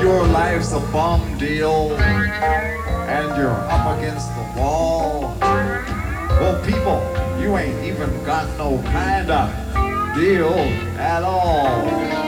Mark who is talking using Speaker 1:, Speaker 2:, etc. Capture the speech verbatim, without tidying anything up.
Speaker 1: your life's a bum deal and you're up against the wall. Well, people, you ain't even got no kind of deal at all.